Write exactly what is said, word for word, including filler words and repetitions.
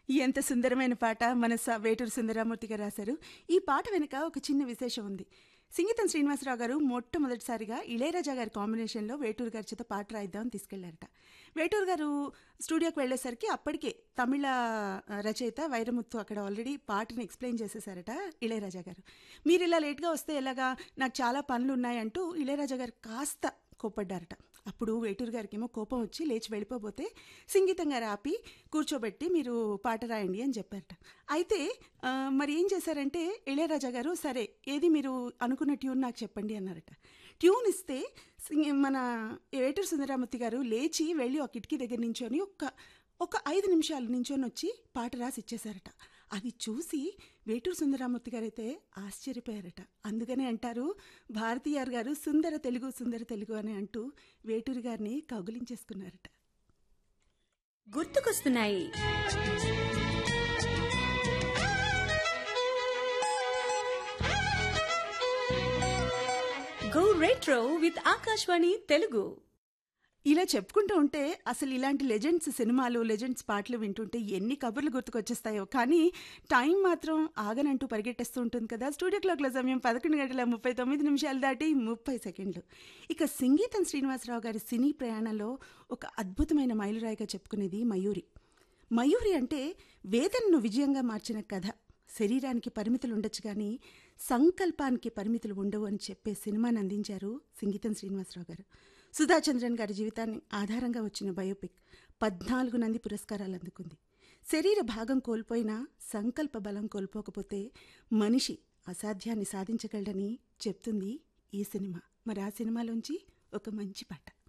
ఎంత సుందరమైన పాట మన స వేటూరు సుందరమూర్తి గారు రాశారు. ఈ పాట వెనుక ఒక చిన్న విశేషం ఉంది. సింగీతం శ్రీనివాసరావు గారు మొట్టమొదటిసారిగా ఇళయరాజా గారి కాంబినేషన్లో వేటూరు గారి చేత పాట రాయిద్దామని తీసుకెళ్లారట. వేటూరు గారు స్టూడియోకి వెళ్ళేసరికి అప్పటికే తమిళ ఆ, రచయిత వైరముత్తు అక్కడ ఆల్రెడీ పాటను ఎక్స్ప్లెయిన్ చేసేసారట ఇళయరాజా గారు. మీరు ఇలా లేట్గా వస్తే ఎలాగా, నాకు చాలా పనులు ఉన్నాయంటూ ఇళయరాజా గారు కాస్త కోప్పడ్డారట. అప్పుడు వేటూరు గారికి ఏమో కోపం వచ్చి లేచి వెళ్ళిపోతే సంగీతం గారు ఆపి కూర్చోబెట్టి మీరు పాట రాయండి అని చెప్పారట. అయితే ఆ, మరి ఏం చేశారంటే ఇళయరాజా గారు సరే ఏది మీరు అనుకున్న ట్యూన్ నాకు చెప్పండి అన్నారట. ట్యూన్ ఇస్తే సింగ- మన వేటూరు సుందరమూర్తి గారు లేచి వెళ్ళి ఒక కిటికీ దగ్గర నించొని ఒక్క ఒక ఐదు నిమిషాలు నించొని వచ్చి పాట రాసి ఇచ్చేశారట. అది చూసి వేటూరు సుందరమూర్తి గారు అయితే ఆశ్చర్యపోయారట. అందుకనే అంటారు భారతీయార్ గారు సుందర తెలుగు సుందర తెలుగు అని అంటూ వేటూరు గారిని కౌగిలించేసుకున్నారట. గుర్తుకొస్తున్నాయి. Go retro with Akashvani Telugu. ఇలా చెప్పుకుంటూ ఉంటే అసలు ఇలాంటి లెజెండ్స్ సినిమాలు, లెజెండ్స్ పాటలు వింటుంటే ఎన్ని కబుర్లు గుర్తుకొచ్చేస్తాయో. కానీ టైం మాత్రం ఆగనంటూ పరిగెట్టేస్తూ ఉంటుంది కదా. స్టూడియో క్లాక్ల సమయం పదకొండు గంటల ముప్పై తొమ్మిది నిమిషాలు దాటి ముప్పై సెకండ్లు. ఇక సంగీతం శ్రీనివాసరావు గారి సినీ ప్రయాణంలో ఒక అద్భుతమైన మైలురాయిగా చెప్పుకునేది మయూరి. మయూరి అంటే వేదనను విజయంగా మార్చిన కథ. శరీరానికి పరిమితులు ఉండొచ్చు కానీ సంకల్పానికి పరిమితులు ఉండవు అని చెప్పే సినిమాని అందించారు సంగీతం శ్రీనివాసరావు గారు. సుధాచంద్రన్ గారి జీవితాన్ని ఆధారంగా వచ్చిన బయోపిక్ పద్నాలుగు నంది పురస్కారాలు అందుకుంది. శరీర భాగం కోల్పోయినా సంకల్ప బలం కోల్పోకపోతే మనిషి అసాధ్యాన్ని సాధించగలడని చెప్తుంది ఈ సినిమా. మరి ఆ సినిమాలోంచి ఒక మంచి పాట.